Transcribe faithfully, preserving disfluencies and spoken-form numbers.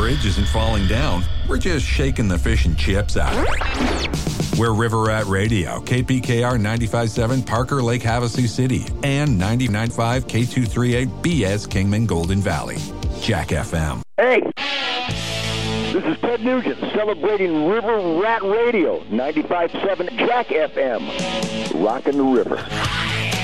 bridge isn't falling down. We're just shaking the fish and chips out of it. We're River Rat Radio, K P K R ninety-five point seven Parker Lake Havasu City, and ninety-nine point five K two thirty-eight B S Kingman Golden Valley. Jack F M. Hey, this is Ted Nugent celebrating River Rat Radio, ninety-five point seven Jack F M. Rockin' the river.